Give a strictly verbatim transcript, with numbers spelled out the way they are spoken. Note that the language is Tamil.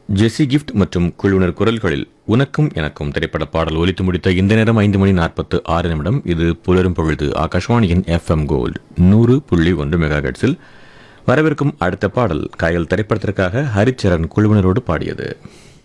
ஜெஸி கிஃப்ட் மற்றும் குழுவினர் குரல்களில் உனக்கும் எனக்கும் திரைப்பட பாடல் ஒலித்து முடித்த இந்த நேரம் ஐந்து மணி நாற்பத்து ஆறு நிமிடம். இது புலரும் பொழுது ஆகாஷ்வாணியின் எஃப் எம் கோல்டு நூறு புள்ளி ஒன்று மெகா ஹெர்ட்ஸில். வரவிருக்கும் அடுத்த பாடல் காயல் திரைப்படத்திற்காக ஹரிச்சரன் குழுவினரோடு பாடியது.